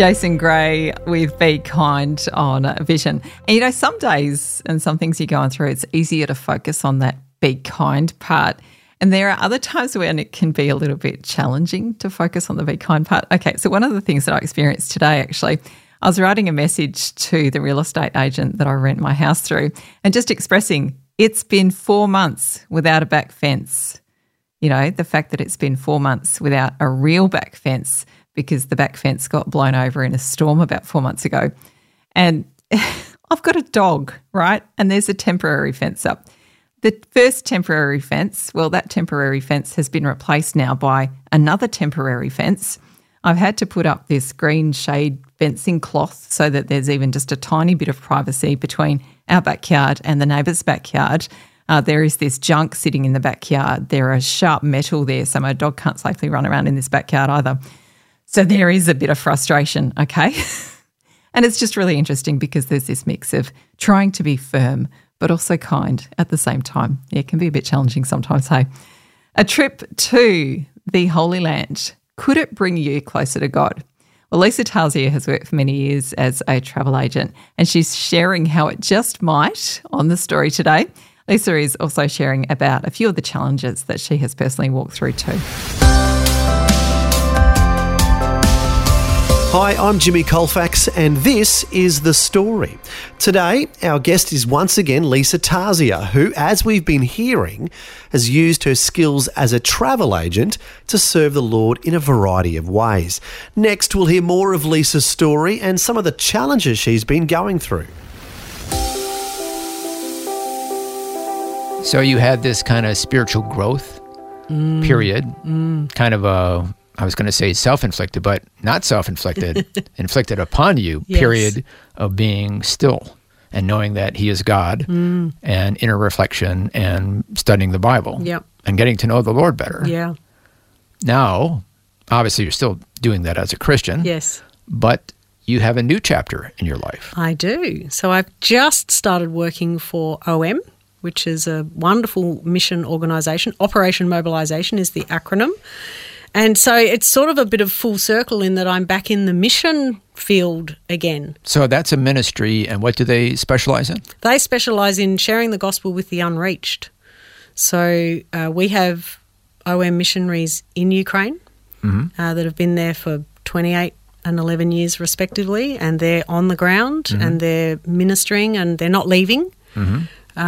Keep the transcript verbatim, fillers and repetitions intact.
Jason Gray with Be Kind on Vision. And, you know, some days and some things you're going through, it's easier to focus on that be kind part. And there are other times when it can be a little bit challenging to focus on the be kind part. Okay, so one of the things that I experienced today, actually, I was writing a message to the real estate agent that I rent my house through and just expressing it's been four months without a back fence. You know, the fact that it's been four months without a real back fence because the back fence got blown over in a storm about four months ago. And I've got a dog, right? And there's a temporary fence up. The first temporary fence, well, that temporary fence has been replaced now by another temporary fence. I've had to put up this green shade fencing cloth so that there's even just a tiny bit of privacy between our backyard and the neighbour's backyard. Uh, there is this junk sitting in the backyard. There is sharp metal there, so my dog can't safely run around in this backyard either. So there is a bit of frustration, okay? And it's just really interesting because there's this mix of trying to be firm but also kind at the same time. Yeah, it can be a bit challenging sometimes, hey? A trip to the Holy Land, could it bring you closer to God? Well, Lisa Tarzia has worked for many years as a travel agent and she's sharing how it just might on the story today. Lisa is also sharing about a few of the challenges that she has personally walked through too. Hi, I'm Jimmy Colfax and this is The Story. Today, our guest is once again Lisa Tarzia, who, as we've been hearing, has used her skills as a travel agent to serve the Lord in a variety of ways. Next, we'll hear more of Lisa's story and some of the challenges she's been going through. So you had this kind of spiritual growth mm. period, mm. kind of a... I was going to say self-inflicted, but not self-inflicted, inflicted upon you, yes. Period of being still and knowing that he is God mm. and inner reflection and studying the Bible yep. and getting to know the Lord better. Yeah. Now, obviously you're still doing that as a Christian. Yes. But you have a new chapter in your life. I do. So I've just started working for O M, which is a wonderful mission organisation. Operation Mobilisation is the acronym. And so it's sort of a bit of full circle in that I'm back in the mission field again. So that's a ministry, and what do they specialise in? They specialise in sharing the gospel with the unreached. So uh, we have O M missionaries in Ukraine mm-hmm. uh, that have been there for twenty-eight and eleven years respectively, and they're on the ground mm-hmm. and they're ministering and they're not leaving. Mm-hmm.